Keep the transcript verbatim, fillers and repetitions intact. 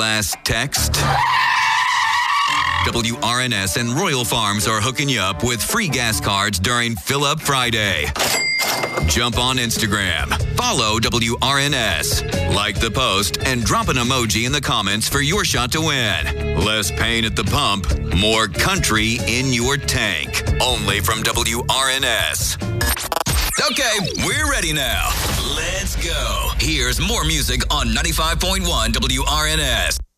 Last text? W R N S and Royal Farms are hooking you up with free gas cards during Fill Up Friday. Jump on Instagram, follow W R N S, like the post, and drop an emoji in the comments for your shot to win. Less pain at the pump, more country in your tank. Only from W R N S. Okay, we're ready now. Let's go. Here's more music on ninety-five point one W R N S.